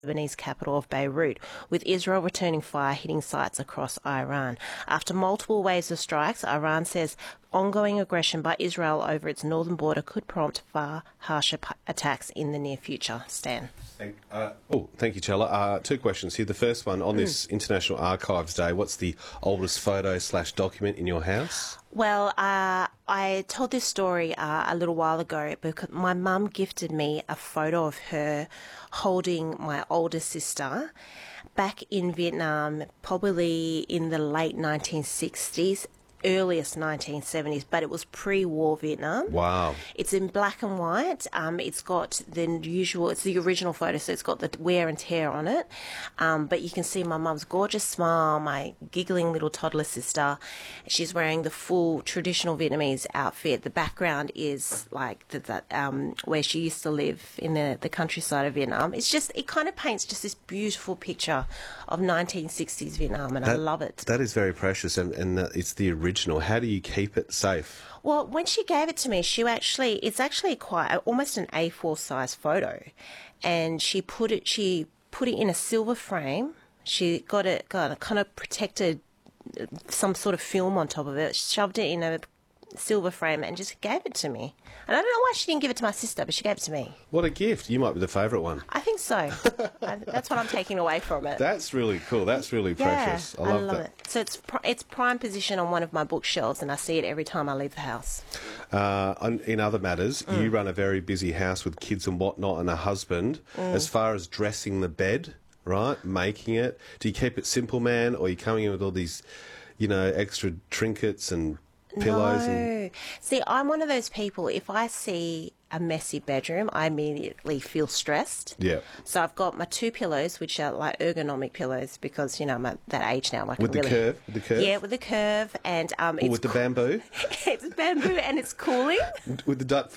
Lebanese capital of Beirut, with Israel returning fire hitting sites across Iran. After multiple waves of strikes, Iran says ongoing aggression by Israel over its northern border could prompt far harsher attacks in the near future. Stan. Thank you, Chella. Two questions here. The first one, on this International Archives Day, what's the oldest photo/document in your house? Well, I told this story a little while ago because my mum gifted me a photo of her holding my older sister back in Vietnam, probably in the late 1960s. Earliest 1970s, but it was pre-war Vietnam. Wow. It's in black and white. It's got it's the original photo, so it's got the wear and tear on it. But you can see my mum's gorgeous smile, my giggling little toddler sister. She's wearing the full traditional Vietnamese outfit. The background is like where she used to live in the countryside of Vietnam. It kind of paints just this beautiful picture of 1960s Vietnam, and I love it. That is very precious, and it's the original. How do you keep it safe? Well, when she gave it to me, it's actually quite almost an A4 size photo, and she put it in a silver frame. She got a kind of protected, some sort of film on top of it, shoved it in a silver frame and just gave it to me. And I don't know why she didn't give it to my sister, but she gave it to me. What a gift. You might be the favourite one. I think so. That's what I'm taking away from it. That's really cool. That's really precious. I love that. It. So it's prime position on one of my bookshelves, and I see it every time I leave the house. In other matters, you run a very busy house with kids and whatnot and a husband. As far as dressing the bed, right, making it, do you keep it simple, man, or are you coming in with all these, extra trinkets and pillows? No. See, I'm one of those people, if I see a messy bedroom, I immediately feel stressed. Yeah. So I've got my two pillows, which are like ergonomic pillows because, I'm at that age now. With the curve? Yeah, with the curve. And with the bamboo? It's bamboo and it's cooling. With the duck